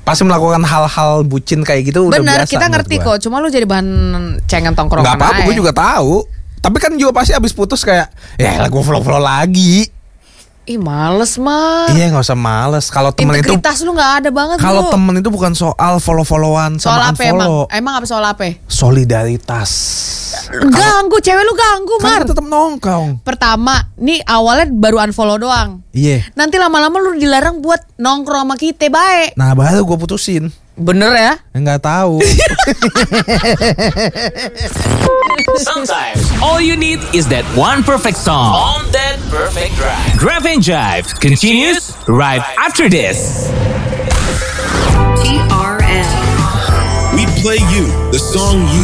pasti melakukan hal-hal bucin kayak gitu udah biasa. Bener, kita ngerti kok. Cuma lu jadi bahan cengen tongkrongan. Gak apa-apa, gue juga tahu. Tapi kan juga pasti abis putus kayak, ya gue follow lagi. Ih males mah. Iya nggak usah males. Kalau temen itu, integritas lu nggak ada banget. kalau temen itu bukan soal follow-followan sama unfollow. Emang apa soal apa? Solidaritas. Ganggu, cewek lu ganggu, Mar. Kan tetap nongkrong. Pertama, nih awalnya baru unfollow doang. Iya. Nanti lama-lama lu dilarang buat nongkrong sama kita, baik. Nah baru gue putusin. Bener ya? Nggak tahu. Sometimes all you need is that one perfect song on that perfect drive. Drive and Jive continues right after this. TRN. We play you the song you